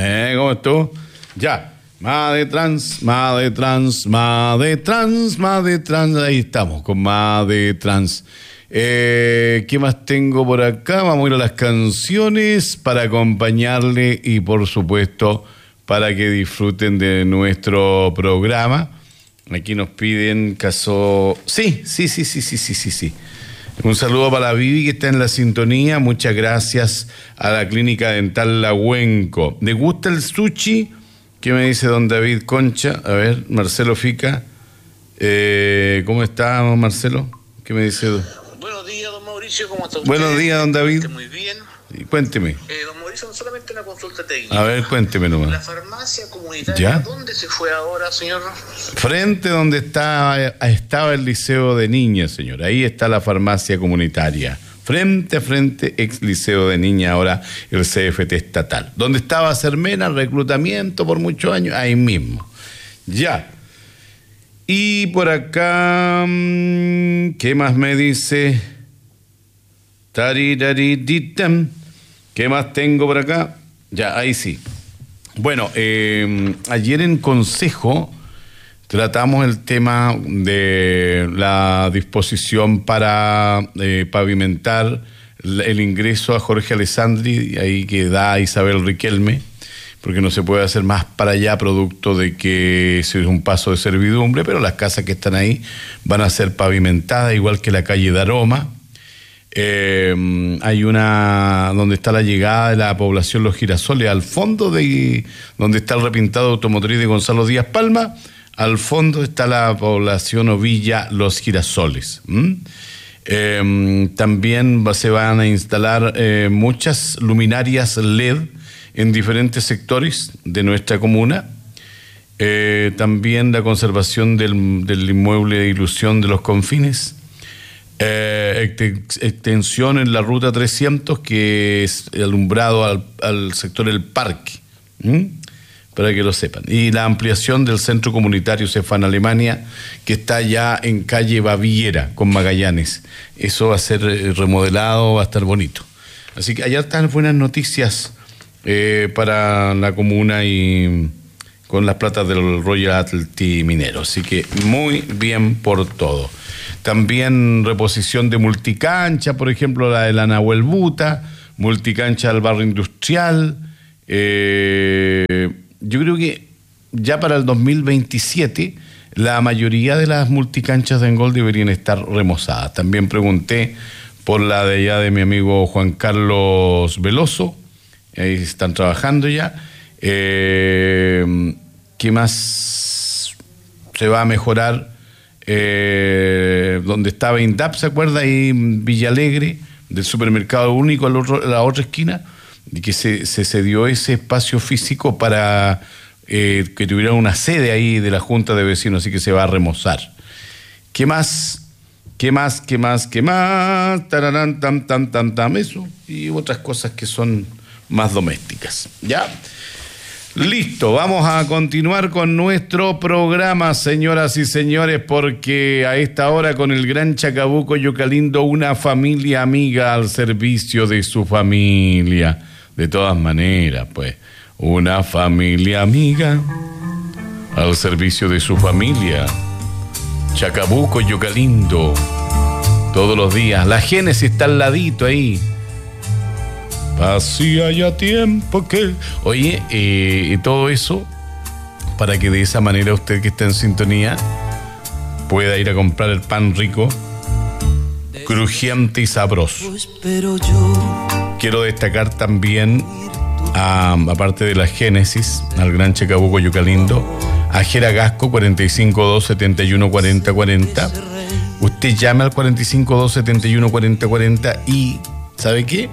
¿Cómo estuvo? Ya. Made Trans. Ahí estamos, con Made Trans. ¿Qué más tengo por acá? Vamos a ir a las canciones para acompañarle y, por supuesto, para que disfruten de nuestro programa. Aquí nos piden caso... Sí. Un saludo para la Vivi, que está en la sintonía. Muchas gracias a la Clínica Dental Lahuenco. ¿Le gusta el sushi? ¿Qué me dice don David Concha? A ver, Marcelo Fica. ¿Cómo está, Marcelo? ¿Qué me dice? Buenos días, don Mauricio. ¿Cómo está usted? Buenos días, don David. Muy bien. Cuénteme. Don Mauricio, solamente una consulta técnica. A ver, cuénteme nomás. La farmacia comunitaria, ¿Ya? ¿Dónde se fue ahora, señor? Frente donde estaba el liceo de niñas, señor. Ahí está la farmacia comunitaria. Frente a frente, ex liceo de niñas, ahora el CFT estatal. Donde estaba Cermena, reclutamiento por muchos años, ahí mismo. Ya. Y por acá, ¿qué más me dice? Tarirariditam. ¿Qué más tengo por acá? Ya, ahí sí. Bueno, ayer en Consejo tratamos el tema de la disposición para pavimentar el ingreso a Jorge Alessandri, ahí que da Isabel Riquelme, porque no se puede hacer más para allá producto de que es un paso de servidumbre, pero las casas que están ahí van a ser pavimentadas, igual que la calle de Aroma. Hay una donde está la llegada de la población Los Girasoles, al fondo de donde está el repintado automotriz de Gonzalo Díaz Palma. Al fondo está la población o villa Los Girasoles. También se van a instalar muchas luminarias LED en diferentes sectores de nuestra comuna. También la conservación del inmueble de Ilusión de los Confines. Extensión en la ruta 300, que es alumbrado al sector del parque. Para que lo sepan. Y la ampliación del centro comunitario Cefán Alemania, que está ya en calle Baviera con Magallanes. Eso va a ser remodelado, va a estar bonito. Así que allá están buenas noticias para la comuna y con las platas del royalty minero. Así que muy bien por todo. También reposición de multicancha, por ejemplo, la de la Nahuel Buta, multicancha del barrio industrial. Yo creo que ya para el 2027 la mayoría de las multicanchas de Engol deberían estar remozadas. También pregunté por la de allá de mi amigo Juan Carlos Veloso. Ahí están trabajando ya. ¿Qué más se va a mejorar? Donde estaba INDAP, ¿se acuerda? Ahí en Villa Alegre, del supermercado único a la otra esquina. Y que se cedió ese espacio físico para que tuviera una sede ahí de la Junta de Vecinos, así que se va a remozar. ¿Qué más? Tararán, tam, eso. Y otras cosas que son más domésticas. ¿Ya? Listo, vamos a continuar con nuestro programa, señoras y señores, porque a esta hora con el gran Chacabuco Yucalindo, una familia amiga al servicio de su familia. De todas maneras, pues, una familia amiga al servicio de su familia. Chacabuco, Yucalindo, todos los días. La Génesis está al ladito ahí. Hacía ya tiempo que... Oye, y todo eso para que de esa manera usted que está en sintonía pueda ir a comprar el pan rico, crujiente y sabroso. Quiero destacar también, aparte de la Génesis, al gran Chacabuco Yucalindo, a Jera Gasco, 452-71-40-40. Usted llame al 452-71-40-40 y, ¿sabe qué?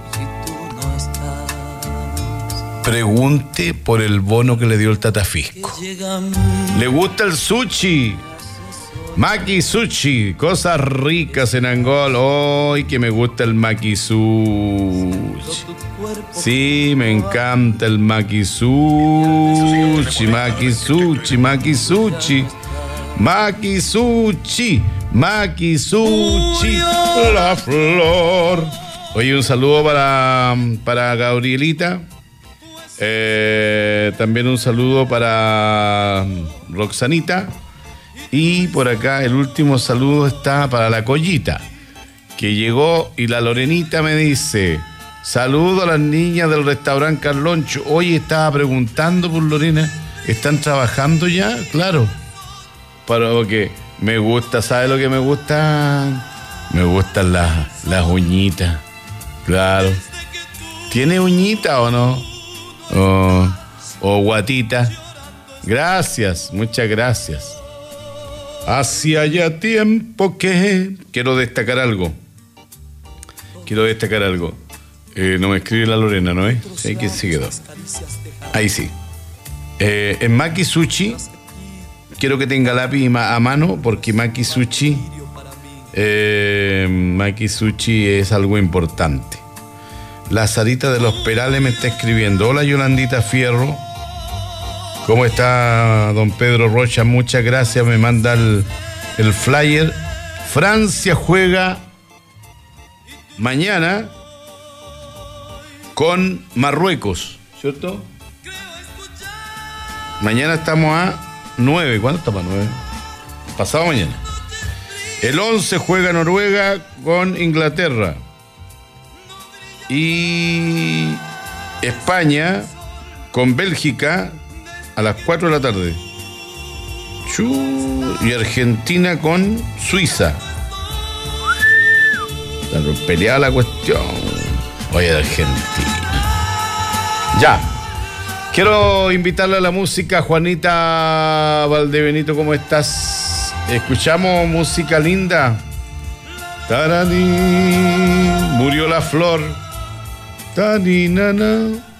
Pregunte por el bono que le dio el Tatafisco. ¿Le gusta el sushi? Maki Sushi, cosas ricas en Angol. ¡Ay, que me gusta el Maki Sushi! Sí, me encanta el Maki Sushi, Maki Sushi, Maki Sushi, Maki Sushi, Maki Sushi, la flor. Oye, un saludo para Gabrielita. También un saludo para Roxanita. Y por acá el último saludo está para la Collita, que llegó, y la Lorenita me dice: saludo a las niñas del restaurante Carloncho. Oye, estaba preguntando por Lorena, ¿están trabajando ya? Claro, porque me gusta, ¿sabe lo que me gusta? Me gustan las uñitas, claro. ¿Tiene uñita o no? O guatita. Gracias, muchas gracias. Hacía ya tiempo que... Quiero destacar algo. No me escribe la Lorena, ¿no es? Sí, que se quedó. Ahí sí. En Maki Sushi, quiero que tenga lápiz a mano, porque Maki Sushi es algo importante. La Sarita de los Perales me está escribiendo: hola Yolandita Fierro, ¿cómo está don Pedro Rocha? Muchas gracias, me manda el flyer. Francia juega mañana con Marruecos, ¿cierto? Mañana estamos a 9. ¿Cuándo estamos a 9? Pasado mañana. El 11 juega Noruega con Inglaterra. Y España con Bélgica a las 4 de la tarde. Y Argentina con Suiza. Está peleada la cuestión. Oye, de Argentina. Ya. Quiero invitarle a la música. Juanita Valdebenito, ¿cómo estás? Escuchamos música linda. Taraní, murió la flor. Tani, nana.